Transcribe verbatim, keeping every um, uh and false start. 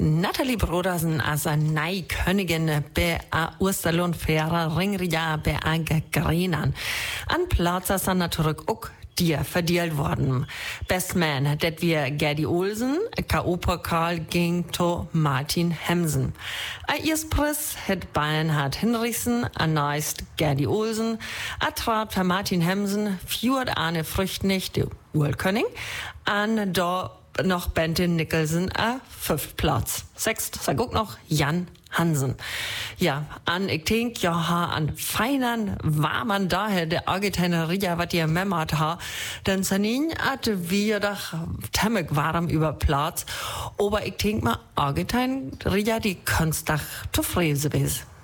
Nathalie Brodersen als eine Neikönigin bei a Osterlund fairer Ringrija bei a Grenan. An Platz ist dann natürlich auch dir verdient worden. Best Man, det wir Gerdi Olsen, K O-Pokal ging to Martin Hemsen. A Erspreis het Bernhard Hinrichsen, a neist Gerdi Olsen, a trabt Martin Hemsen, fjord Arne Früchtnich, de Urlkönig, an da noch Bente Nicholson a fünft Platz. Sechst, sag auch noch Jan Hansen. Ja, an, ich denk, ja, ha, an feinern war man daher, der Argentinier, wat ihr memmert ha, denn sanin hatte wir doch temmig warm über Platz, aber ich denk mal, Argentinier, die kannst doch zufrieden gewesen.